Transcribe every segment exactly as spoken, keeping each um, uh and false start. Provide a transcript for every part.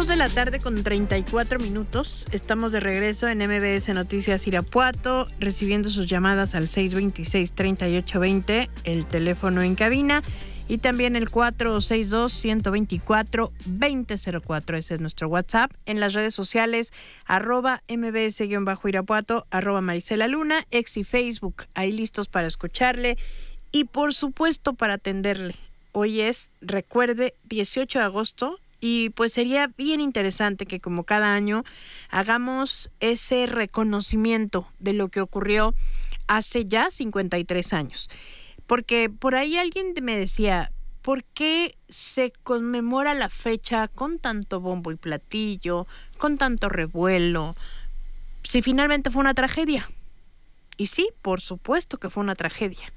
dos de la tarde con treinta y cuatro minutos. Estamos de regreso en M B S Noticias Irapuato, recibiendo sus llamadas al seis veintiséis, treinta y ocho veinte, el teléfono en cabina, y también el cuatro seis dos, uno dos cuatro, dos cero cero cuatro. Ese es nuestro WhatsApp. En las redes sociales, arroba mbs-irapuato, arroba Marisela Luna, ex y Facebook, ahí listos para escucharle y por supuesto para atenderle. Hoy es, recuerde, dieciocho de agosto, y pues sería bien interesante que como cada año hagamos ese reconocimiento de lo que ocurrió hace ya cincuenta y tres años. Porque por ahí alguien me decía, ¿por qué se conmemora la fecha con tanto bombo y platillo, con tanto revuelo, si finalmente fue una tragedia? Y sí, por supuesto que fue una tragedia.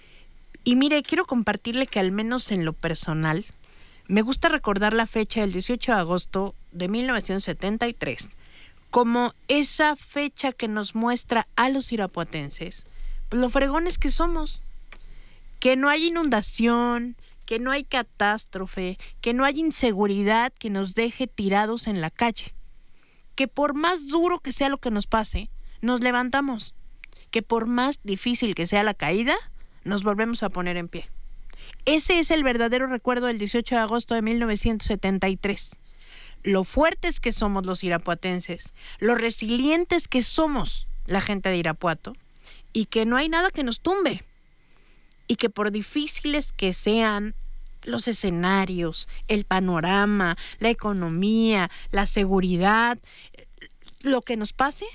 Y mire, quiero compartirle que al menos en lo personal, me gusta recordar la fecha del dieciocho de agosto de mil novecientos setenta y tres como esa fecha que nos muestra a los irapuatenses pues, lo fregones que somos. Que no hay inundación, que no hay catástrofe, que no hay inseguridad que nos deje tirados en la calle. Que por más duro que sea lo que nos pase, nos levantamos. Que por más difícil que sea la caída, nos volvemos a poner en pie. Ese es el verdadero recuerdo del dieciocho de agosto de mil novecientos setenta y tres. Lo fuertes que somos los irapuatenses, lo resilientes que somos la gente de Irapuato, y que no hay nada que nos tumbe. Y que por difíciles que sean los escenarios, el panorama, la economía, la seguridad, lo que nos pase,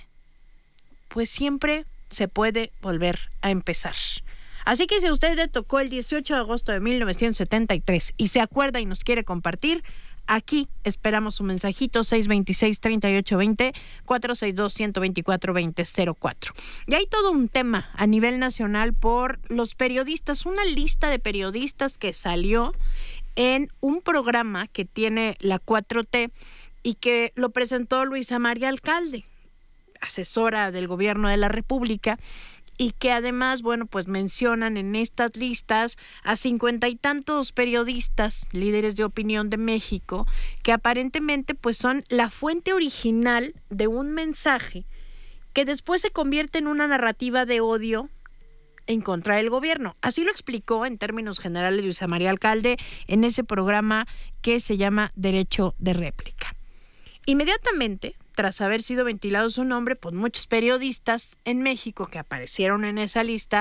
pues siempre se puede volver a empezar. Así que si a usted le tocó el dieciocho de agosto de mil novecientos setenta y tres y se acuerda y nos quiere compartir, aquí esperamos su mensajito seis veintiséis, treinta y ocho veinte, cuatro seis dos, uno dos cuatro, dos cero cero cuatro. Y hay todo un tema a nivel nacional por los periodistas, una lista de periodistas que salió en un programa que tiene la cuatro T y que lo presentó Luisa María Alcalde, asesora del gobierno de la República, y que además, bueno, pues mencionan en estas listas a cincuenta y tantos periodistas, líderes de opinión de México, que aparentemente pues son la fuente original de un mensaje que después se convierte en una narrativa de odio en contra del gobierno. Así lo explicó en términos generales Luisa María Alcalde en ese programa que se llama Derecho de Réplica. Inmediatamente, tras haber sido ventilado su nombre, pues muchos periodistas en México que aparecieron en esa lista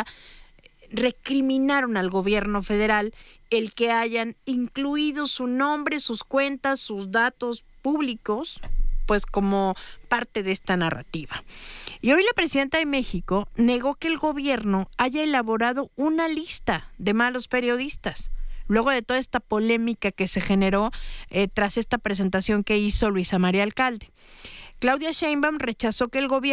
recriminaron al gobierno federal el que hayan incluido su nombre, sus cuentas, sus datos públicos, pues como parte de esta narrativa. Y hoy la presidenta de México negó que el gobierno haya elaborado una lista de malos periodistas, luego de toda esta polémica que se generó eh, tras esta presentación que hizo Luisa María Alcalde. Claudia Sheinbaum rechazó que el gobierno